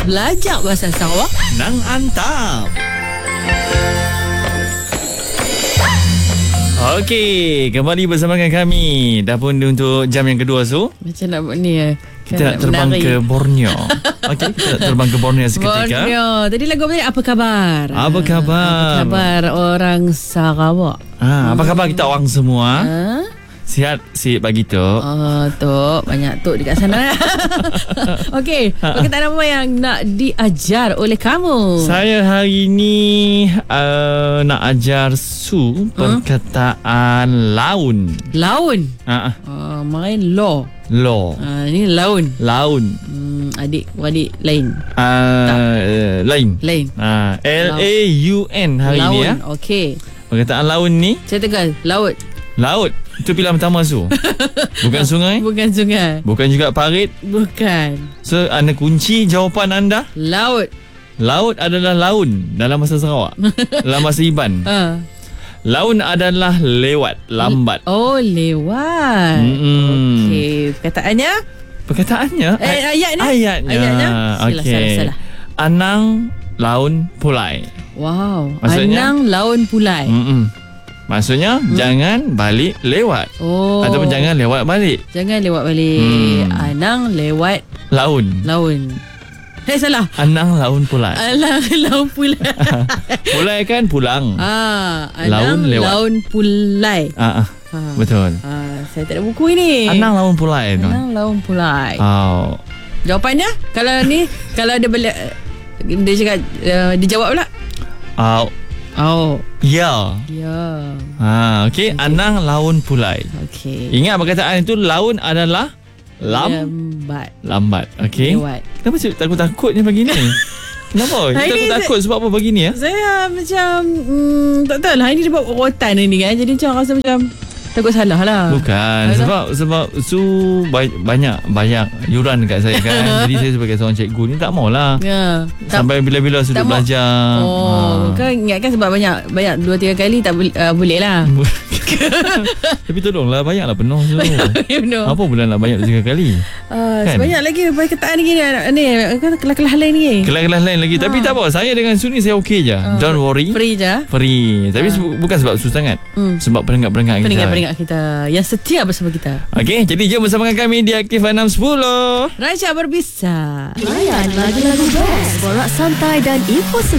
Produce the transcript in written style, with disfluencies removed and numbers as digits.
Belajar bahasa Sarawak Nang Antap. Okey, kembali bersama dengan kami. Dah pun untuk jam yang kedua macam nak buat ni kita nak terbang ke Borneo. Okey, kita nak terbang ke Borneo seketika. Borneo. Tadi lagu apa khabar? Apa khabar? Apa khabar orang Sarawak? Apa khabar kita orang semua? Sihat pagi Tok. Tok, banyak Tok dekat sana. Okey, perkataan apa yang nak diajar oleh kamu? Saya hari ni nak ajar Su perkataan laun. Laun? Main law. Ini laun. Laun. Adik-adik lain. Lain. L-A-U-N hari laun. ni ya. Okey. Perkataan laun ni Saya tegal, laut. Laut. Itu pilihan pertama Su. Bukan sungai. Bukan sungai. Bukan juga parit. Bukan. So anda kunci jawapan anda. Laut. Laut adalah laun dalam bahasa Sarawak. Dalam bahasa Iban. Laun adalah lewat, lambat. Oh, lewat. Okey, perkataannya? Ayatnya. Okey. Salah. Anang laun pulai. Wow. Maksudnya? Anang laun pulai. Maksudnya jangan balik lewat. Ataupun jangan lewat balik. Jangan lewat balik. Anang lewat laun. Salah. Anang laun pulai. Anang laun pulai. Pulai kan pulang. Anang laun pulai. Betul. Saya tak ada buku ini. Anang laun pulai. Anang laun pulai. Jawapannya kalau dia balik, dia cakap dia jawab pula. Ya. Okey, Anang laun pulai. Okey. Ingat perkataan itu laun adalah lambat. Okey. Kenapa cik takut-takutnya pagi ni? Kenapa? Kita takut sebab apa pagi ni ya? Saya macam tak tahu lah, ini dia buat rotan ni kan. Jadi macam rasa macam takut salah lah. Bukan. Sebab Su banyak bayar yuran dekat saya kan. Jadi saya sebagai seorang cikgu ni tak maulah. Sampai bila-bila sudah belajar. Kau ingatkan sebab banyak 2-3 kali tak boleh lah. Tapi tolonglah bayarlah penuh tu. Penuh. Apa pula nak bayar 2-3 kali? Kan? Banyak lagi perkataan ni kelas-kelas lain ni. Kelas-kelas lain lagi. Tapi tak apa, saya dengan Su ni saya okey je. Don't worry. Free je. Tapi bukan sebab Su sangat. Sebab pendengar-pendengar kita yang setia bersama kita. Okey, jadi jom bersama kami di Aktif 610. Raja Berbisa. Layan lagu-lagu best, borak santai dan info segar.